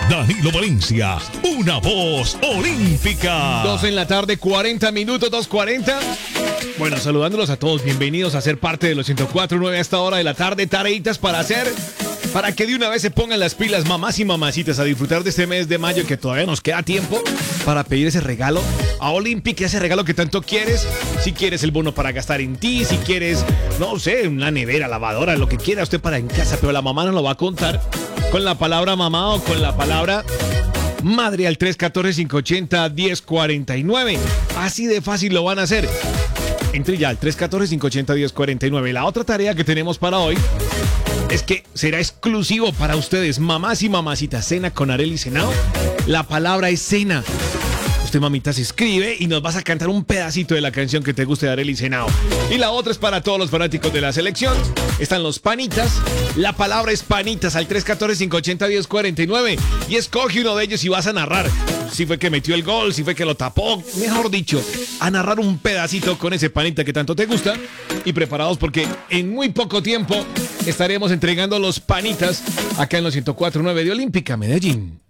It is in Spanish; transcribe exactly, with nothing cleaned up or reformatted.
Danilo Valencia, una voz olímpica. Dos en la tarde, cuarenta minutos, dos cuarenta. Bueno, saludándolos a todos, bienvenidos a ser parte de los ciento cuatro punto nueve a esta hora de la tarde. Tareitas para hacer, para que de una vez se pongan las pilas mamás y mamacitas a disfrutar de este mes de mayo, que todavía nos queda tiempo para pedir ese regalo a Olympic, ese regalo que tanto quieres. Si quieres el bono para gastar en ti, si quieres, no sé, una nevera, lavadora, lo que quiera usted para en casa, pero la mamá no lo va a contar con la palabra mamá o con la palabra madre al tres uno cuatro, cinco ocho cero, uno cero cuatro nueve. Así de fácil lo van a hacer. Entre ya al tres uno cuatro, cinco ocho cero, uno cero cuatro nueve. La otra tarea que tenemos para hoy es que será exclusivo para ustedes, mamás y mamacitas. Cena con Arely Senao. La palabra es cena. Usted, mamita, se escribe y nos vas a cantar un pedacito de la canción que te guste de Arely Senao. Y la otra es para todos los fanáticos de la selección. Están los panitas. La palabra es panitas al tres uno cuatro, cinco ocho cero, uno cero cuatro nueve. Y escoge uno de ellos y vas a narrar si fue que metió el gol, si fue que lo tapó. Mejor dicho, a narrar un pedacito con ese panita que tanto te gusta. Y preparados porque en muy poco tiempo estaremos entregando los panitas acá en los ciento cuatro punto nueve de Olímpica Medellín.